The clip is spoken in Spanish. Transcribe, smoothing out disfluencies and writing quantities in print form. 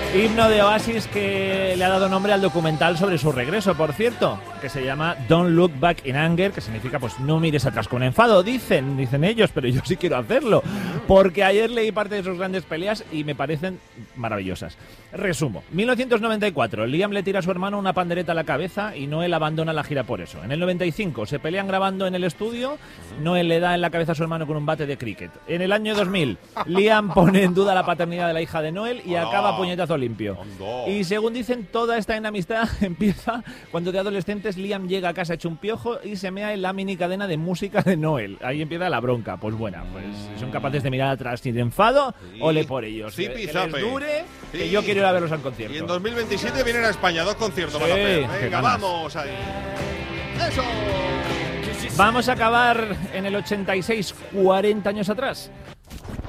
Himno de Oasis que le ha dado nombre al documental sobre su regreso, por cierto, que se llama Don't Look Back in Anger, que significa pues no mires atrás con enfado, dicen ellos, pero yo sí quiero hacerlo, porque ayer leí parte de sus grandes peleas y me parecen maravillosas. Resumo, 1994, Liam le tira a su hermano una pandereta a la cabeza y Noel abandona la gira por eso. En el 95 se pelean grabando en el estudio, Noel le da en la cabeza a su hermano con un bate de cricket. En el año 2000, Liam pone en duda la paternidad de la hija de Noel y acaba puñetazo limpio. Y según dicen, toda esta enemistad empieza cuando de adolescentes Liam llega a casa hecho un piojo y se mea en la mini cadena de música de Noel. Ahí empieza la bronca. Pues bueno, pues son capaces de mirar atrás sin enfado, ole por ellos. Sí, que les dure, que yo quiero ir a verlos al concierto. Y en 2027 vienen a España, 2 conciertos Sí, van a hacer. qué Venga, ganas. vamos ahí. ¡Eso! Vamos a acabar en el 86, 40 años atrás.